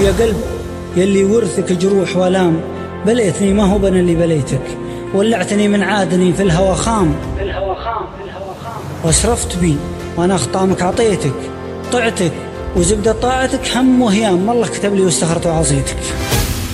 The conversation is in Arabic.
يا قلب يلي ورثك جروح والام، بليتني ما هو بنا اللي بليتك، ولعتني من عادني في الهوى خام، واسرفت بي وانا اخطامك عطيتك، طعتك وزبدة طاعتك هم وهيام، الله كتب لي واستخرت وعصيتك.